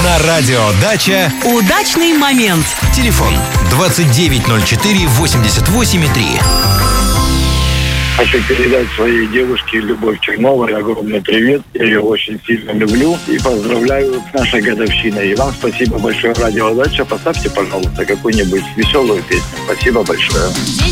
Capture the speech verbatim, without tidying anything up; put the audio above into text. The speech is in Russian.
На радио «Дача» удачный момент. Телефон двадцать девять ноль четыре восемьдесят восемь три. Хочу передать своей девушке Любовь Черновой огромный привет. Я ее очень сильно люблю и поздравляю с нашей годовщиной. И вам спасибо большое, радио «Дача». Поставьте, пожалуйста, какую-нибудь веселую песню. Спасибо большое.